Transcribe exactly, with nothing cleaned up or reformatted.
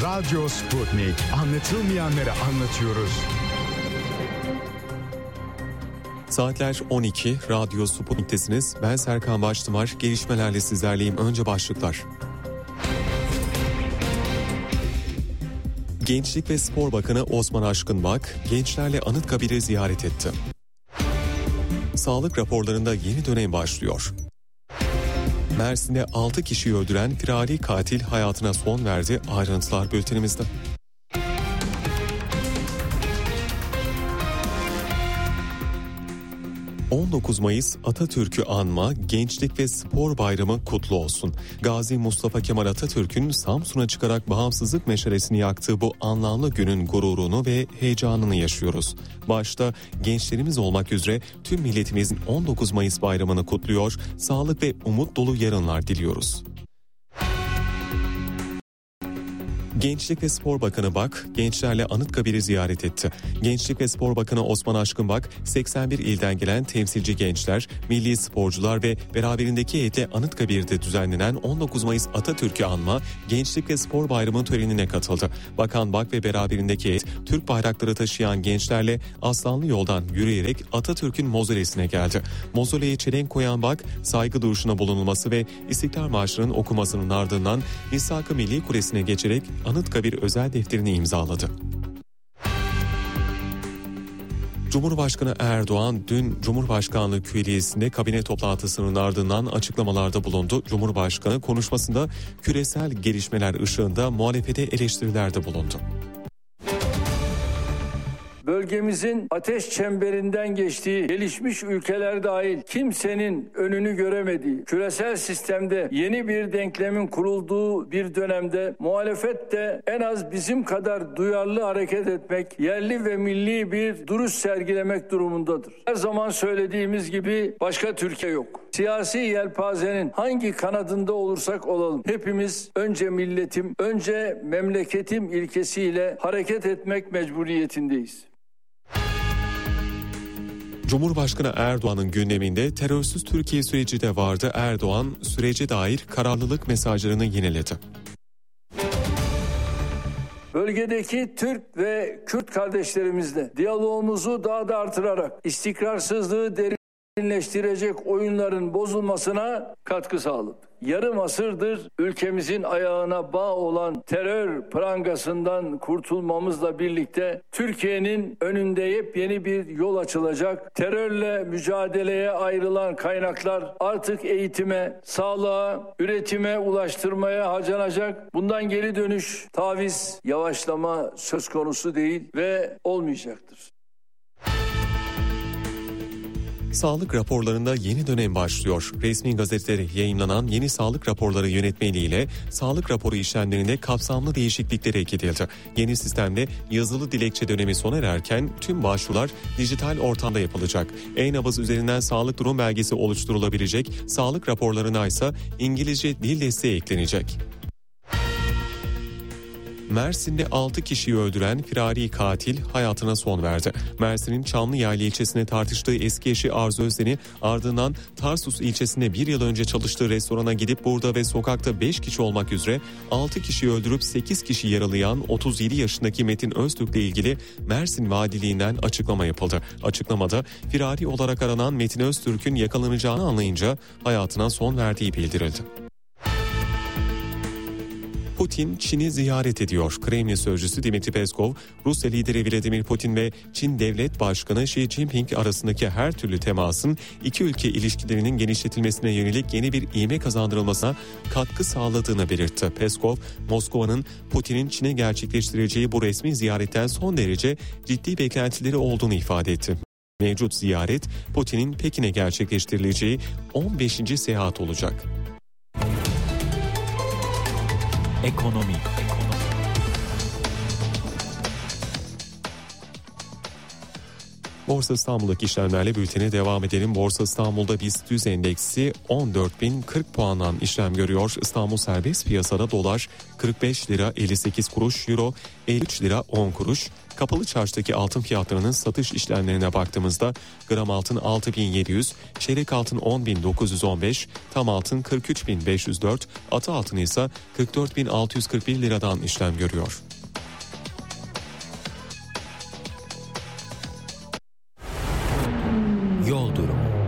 Radyo Sputnik. Anlatılmayanları anlatıyoruz. Saatler on iki, Radyo Sputnik'tesiniz. Ben Serkan Baştımar, gelişmelerle sizlerleyim. Önce başlıklar. Gençlik ve Spor Bakanı Osman Aşkınbak, gençlerle Anıtkabir'i ziyaret etti. Sağlık raporlarında yeni dönem başlıyor. Mersin'de altı kişiyi öldüren firari katil hayatına son verdi. Ayrıntılar bültenimizde. on dokuz Mayıs Atatürk'ü anma, Gençlik ve Spor Bayramı kutlu olsun. Gazi Mustafa Kemal Atatürk'ün Samsun'a çıkarak bağımsızlık meşalesini yaktığı bu anlamlı günün gururunu ve heyecanını yaşıyoruz. Başta gençlerimiz olmak üzere tüm milletimizin on dokuz Mayıs bayramını kutluyor, sağlık ve umut dolu yarınlar diliyoruz. Gençlik ve Spor Bakanı Bak, gençlerle Anıtkabir'i ziyaret etti. Gençlik ve Spor Bakanı Osman Aşkınbak, seksen bir ilden gelen temsilci gençler, milli sporcular ve beraberindeki heyetle Anıtkabir'de düzenlenen on dokuz Mayıs Atatürk'ü anma Gençlik ve Spor Bayramı törenine katıldı. Bakan Bak ve beraberindeki heyet, Türk bayrakları taşıyan gençlerle Aslanlı Yoldan yürüyerek Atatürk'ün mozolesine geldi. Mozoleye çelenk koyan Bak, saygı duruşuna bulunulması ve İstiklal Marşı'nın okumasının ardından Misak-ı Milli Kulesi'ne geçerek Anıtkabir özel defterini imzaladı. Cumhurbaşkanı Erdoğan dün Cumhurbaşkanlığı Külliyesi'nde kabine toplantısının ardından açıklamalarda bulundu. Cumhurbaşkanı konuşmasında küresel gelişmeler ışığında muhalefete eleştirilerde bulundu. Bölgemizin ateş çemberinden geçtiği, gelişmiş ülkeler dahil kimsenin önünü göremediği, küresel sistemde yeni bir denklemin kurulduğu bir dönemde muhalefet de en az bizim kadar duyarlı hareket etmek, yerli ve milli bir duruş sergilemek durumundadır. Her zaman söylediğimiz gibi başka Türkiye yok. Siyasi yelpazenin hangi kanadında olursak olalım, hepimiz önce milletim, önce memleketim ilkesiyle hareket etmek mecburiyetindeyiz. Cumhurbaşkanı Erdoğan'ın gündeminde terörsüz Türkiye süreci de vardı. Erdoğan sürece dair kararlılık mesajlarını yineledi. Bölgedeki Türk ve Kürt kardeşlerimizle diyalogumuzu daha da artırarak istikrarsızlığı derinleştirecek oyunların bozulmasına katkı sağladı. Yarım asırdır ülkemizin ayağına bağ olan terör prangasından kurtulmamızla birlikte Türkiye'nin önünde yepyeni bir yol açılacak. Terörle mücadeleye ayrılan kaynaklar artık eğitime, sağlığa, üretime ulaştırmaya harcanacak. Bundan geri dönüş, taviz, yavaşlama söz konusu değil ve olmayacaktır. Sağlık raporlarında yeni dönem başlıyor. Resmi gazetelere yayınlanan yeni sağlık raporları yönetmeliğiyle sağlık raporu işlemlerinde kapsamlı değişikliklere gidildi. Yeni sistemde yazılı dilekçe dönemi sona ererken tüm başvurular dijital ortamda yapılacak. E-nabız üzerinden sağlık durum belgesi oluşturulabilecek, sağlık raporlarına ise İngilizce dil desteği eklenecek. Mersin'de altı kişiyi öldüren firari katil hayatına son verdi. Mersin'in Çamlıyaylı ilçesine tartıştığı eski eşi Arzu Özden'i ardından Tarsus ilçesinde bir yıl önce çalıştığı restorana gidip burada ve sokakta beş kişi olmak üzere altı kişiyi öldürüp sekiz kişi yaralayan otuz yedi yaşındaki Metin Öztürk'le ilgili Mersin Valiliğinden açıklama yapıldı. Açıklamada firari olarak aranan Metin Öztürk'ün yakalanacağını anlayınca hayatına son verdiği bildirildi. Putin Çin'i ziyaret ediyor. Kremlin sözcüsü Dmitri Peskov, Rusya lideri Vladimir Putin ve Çin Devlet Başkanı Xi Jinping arasındaki her türlü temasın iki ülke ilişkilerinin genişletilmesine yönelik yeni bir ivme kazandırılmasına katkı sağladığını belirtti. Peskov, Moskova'nın Putin'in Çin'e gerçekleştireceği bu resmi ziyaretten son derece ciddi beklentileri olduğunu ifade etti. Mevcut ziyaret, Putin'in Pekin'e gerçekleştirileceği on beşinci seyahat olacak. Ekonomi. Borsa İstanbul'daki işlemlerle bültene devam edelim. Borsa İstanbul'da BIST yüz endeksi on dört bin kırk puandan işlem görüyor. İstanbul serbest piyasada dolar kırk beş lira elli sekiz kuruş, euro elli üç lira on kuruş. Kapalı çarşıdaki altın fiyatlarının satış işlemlerine baktığımızda gram altın altı bin yedi yüz, çeyrek altın on bin dokuz yüz on beş, tam altın kırk üç bin beş yüz dört, atı altın ise kırk dört bin altı yüz kırk bir liradan işlem görüyor. Yol durumu.